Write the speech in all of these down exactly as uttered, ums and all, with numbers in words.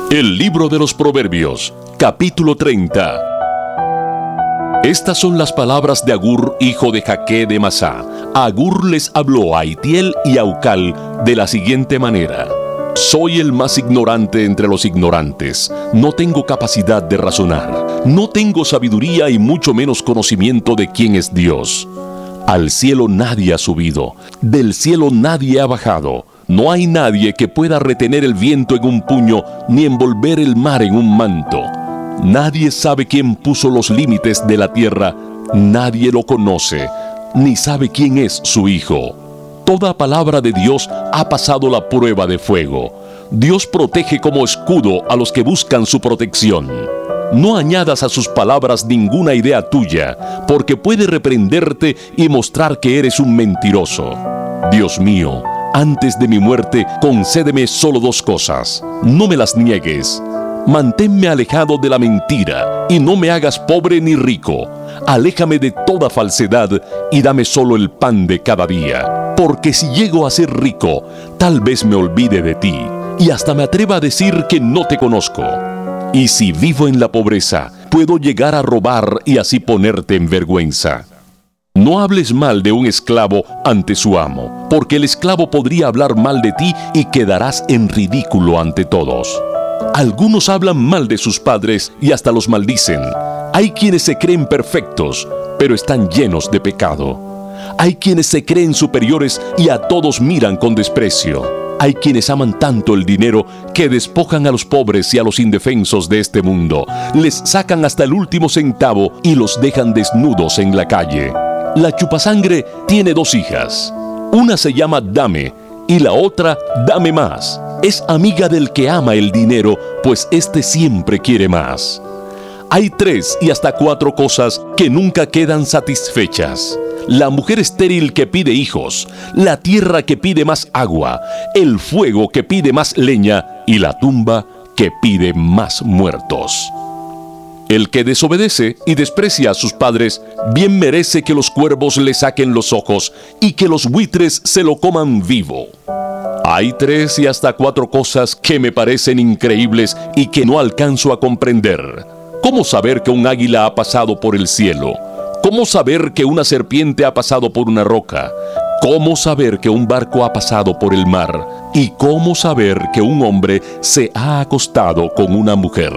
El libro de los Proverbios, capítulo treinta. Estas son las palabras de Agur, hijo de Jaque de Masá. Agur les habló a Itiel y a Ucal de la siguiente manera: soy el más ignorante entre los ignorantes. No tengo capacidad de razonar. No tengo sabiduría y mucho menos conocimiento de quién es Dios. Al cielo nadie ha subido, del cielo nadie ha bajado. No hay nadie que pueda retener el viento en un puño, ni envolver el mar en un manto. Nadie sabe quién puso los límites de la tierra, nadie lo conoce, ni sabe quién es su hijo. Toda palabra de Dios ha pasado la prueba de fuego. Dios protege como escudo a los que buscan su protección. No añadas a sus palabras ninguna idea tuya, porque puede reprenderte y mostrar que eres un mentiroso. Dios mío, antes de mi muerte, concédeme solo dos cosas. No me las niegues. Manténme alejado de la mentira, y no me hagas pobre ni rico. Aléjame de toda falsedad, y dame solo el pan de cada día. Porque si llego a ser rico, tal vez me olvide de ti, y hasta me atreva a decir que no te conozco. Y si vivo en la pobreza, puedo llegar a robar y así ponerte en vergüenza. No hables mal de un esclavo ante su amo, porque el esclavo podría hablar mal de ti y quedarás en ridículo ante todos. Algunos hablan mal de sus padres y hasta los maldicen. Hay quienes se creen perfectos, pero están llenos de pecado. Hay quienes se creen superiores y a todos miran con desprecio. Hay quienes aman tanto el dinero que despojan a los pobres y a los indefensos de este mundo. Les sacan hasta el último centavo y los dejan desnudos en la calle. La chupasangre tiene dos hijas. Una se llama Dame y la otra Dame Más. Es amiga del que ama el dinero, pues éste siempre quiere más. Hay tres y hasta cuatro cosas que nunca quedan satisfechas: la mujer estéril que pide hijos, la tierra que pide más agua, el fuego que pide más leña y la tumba que pide más muertos. El que desobedece y desprecia a sus padres, bien merece que los cuervos le saquen los ojos y que los buitres se lo coman vivo. Hay tres y hasta cuatro cosas que me parecen increíbles y que no alcanzo a comprender. ¿Cómo saber que un águila ha pasado por el cielo? ¿Cómo saber que una serpiente ha pasado por una roca? ¿Cómo saber que un barco ha pasado por el mar? ¿Y cómo saber que un hombre se ha acostado con una mujer?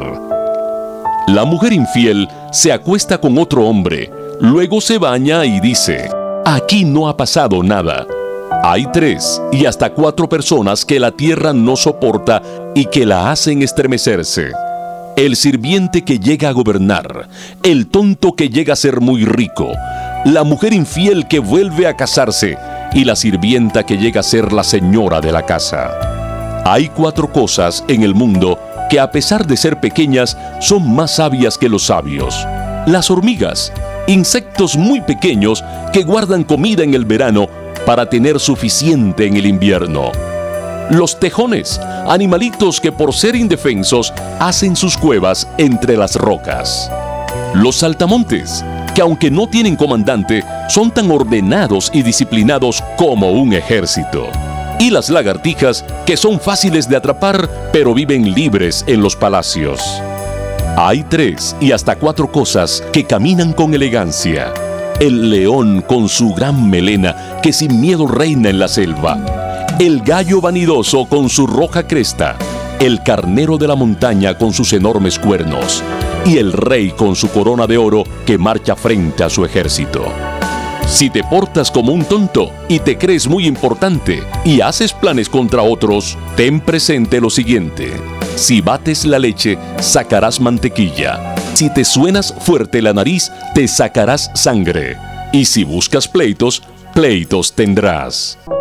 La mujer infiel se acuesta con otro hombre, luego se baña y dice: aquí no ha pasado nada. Hay tres y hasta cuatro personas que la tierra no soporta y que la hacen estremecerse: el sirviente que llega a gobernar, el tonto que llega a ser muy rico, la mujer infiel que vuelve a casarse y la sirvienta que llega a ser la señora de la casa. Hay cuatro cosas en el mundo que, a pesar de ser pequeñas, son más sabias que los sabios: las hormigas, insectos muy pequeños que guardan comida en el verano para tener suficiente en el invierno; los tejones, animalitos que por ser indefensos hacen sus cuevas entre las rocas; los saltamontes, que aunque no tienen comandante, son tan ordenados y disciplinados como un ejército; y las lagartijas, que son fáciles de atrapar, pero viven libres en los palacios. Hay tres y hasta cuatro cosas que caminan con elegancia: el león con su gran melena, que sin miedo reina en la selva; el gallo vanidoso con su roja cresta; el carnero de la montaña con sus enormes cuernos; y el rey con su corona de oro que marcha frente a su ejército. Si te portas como un tonto y te crees muy importante y haces planes contra otros, ten presente lo siguiente: si bates la leche, sacarás mantequilla; si te suenas fuerte la nariz, te sacarás sangre; y si buscas pleitos, pleitos tendrás.